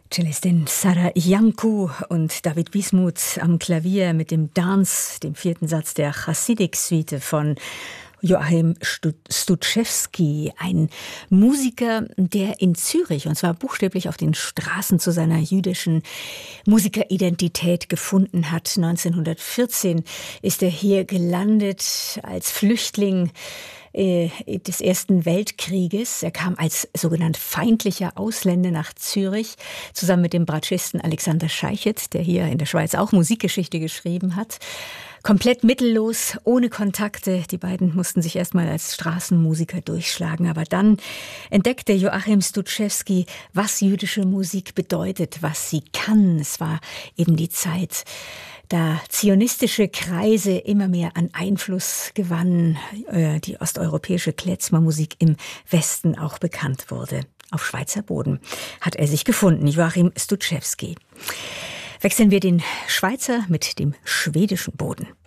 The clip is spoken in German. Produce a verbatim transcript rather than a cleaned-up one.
Cellistin Sara Iancu und David Wismuth am Klavier mit dem Dance, dem vierten Satz der Chassidik-Suite von Joachim Stuczewski, ein Musiker, der in Zürich, und zwar buchstäblich auf den Straßen zu seiner jüdischen Musikeridentität gefunden hat. neunzehnhundertvierzehn ist er hier gelandet als Flüchtling des Ersten Weltkrieges. Er kam als sogenannt feindlicher Ausländer nach Zürich, zusammen mit dem Bratschisten Alexander Scheichet, der hier in der Schweiz auch Musikgeschichte geschrieben hat. Komplett mittellos, ohne Kontakte. Die beiden mussten sich erstmal als Straßenmusiker durchschlagen. Aber dann entdeckte Joachim Stuczewski, was jüdische Musik bedeutet, was sie kann. Es war eben die Zeit, da zionistische Kreise immer mehr an Einfluss gewannen, äh, die osteuropäische Klezmermusik im Westen auch bekannt wurde. Auf Schweizer Boden hat er sich gefunden, Joachim Stuczewski. Wechseln wir den Schweizer mit dem schwedischen Boden.